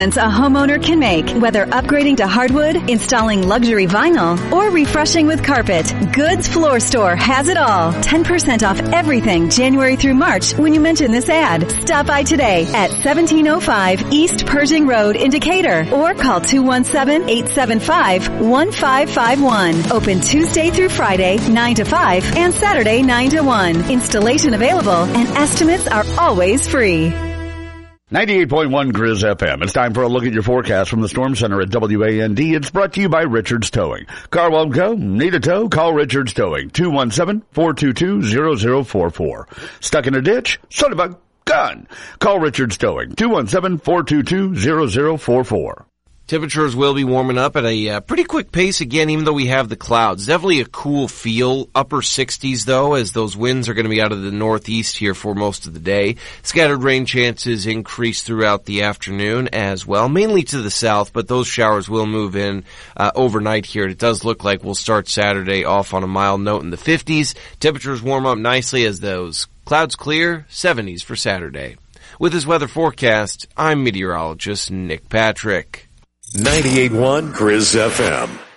A homeowner can make, whether upgrading to hardwood, installing luxury vinyl, or refreshing with carpet. Goods Floor Store has it all. 10% off everything January through March when you mention this ad. Stop by today at 1705 East Pershing Road in Decatur or call 217-875-1551. Open Tuesday through Friday, 9 to 5 and Saturday, 9 to 1. Installation available and estimates are always free. 98.1 Grizz FM. It's time for a look at your forecast from the Storm Center at WAND. It's brought to you by Richards Towing. Car won't go? Need a tow? Call Richards Towing. 217-422-0044. Stuck in a ditch? Son of a gun. Call Richards Towing. 217-422-0044. Temperatures will be warming up at a pretty quick pace again, even though we have the clouds. Definitely a cool feel. Upper 60s, though, as those winds are going to be out of the northeast here for most of the day. Scattered rain chances increase throughout the afternoon as well, mainly to the south, but those showers will move in overnight here. It does look like we'll start Saturday off on a mild note in the 50s. Temperatures warm up nicely as those clouds clear, 70s for Saturday. With this weather forecast, I'm meteorologist Nick Patrick. 98.1 Grizz FM.